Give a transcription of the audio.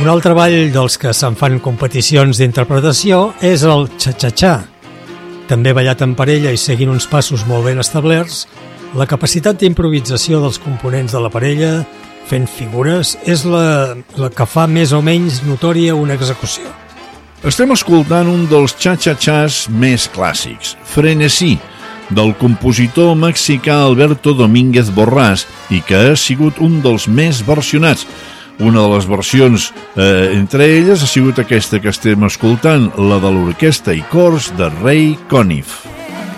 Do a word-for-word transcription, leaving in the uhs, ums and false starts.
Un altre ball dels que se'n fan competicions d'interpretació és el cha-cha-cha. També ballat en parella i seguint uns passos molt ben establerts, la capacitat d'improvisació dels components de la parella fent figures és la, la que fa més o menys notòria una execució. Estem escoltant un dels cha-cha-chas més clàssics, Frenesí, del compositor mexicà Alberto Domínguez Borràs i que ha sigut un dels més versionats. Una de les versions, eh, entre elles, ha sigut aquesta que estem escoltant, la de l'orquestra i cors de Ray Conniff.